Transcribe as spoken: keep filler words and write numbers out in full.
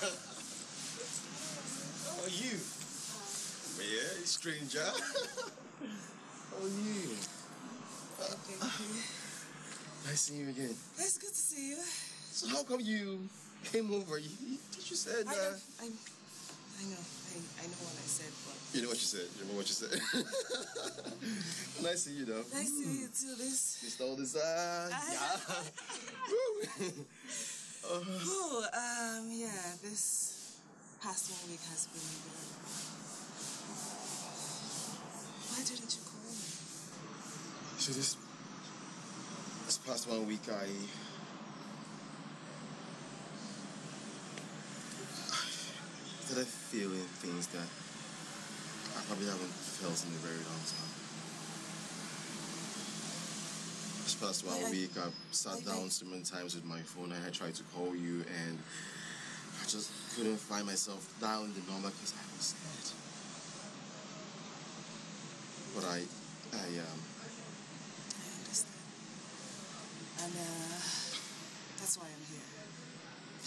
How are you? Yeah, stranger. How are you? Uh, Thank you. Nice seeing you again. It's good to see you. So how come you came over? You, you, you said... Uh, I, know, I, I know. I, I know what I said, but... You know what you said. You know what you said. Nice to see you, though. Nice to see you, too. This... You stole this, uh... yeah. Woo! Oh, um, yeah, this past one week has been good. Why didn't you call me? So this... This past one week, I... I started feeling things that I probably haven't felt in a very long time. This past one I, week, I sat I, down I, so many times with my phone and I tried to call you and I just couldn't find myself down the number because I was scared. But I, I, um... I understand. And, uh, that's why I'm here.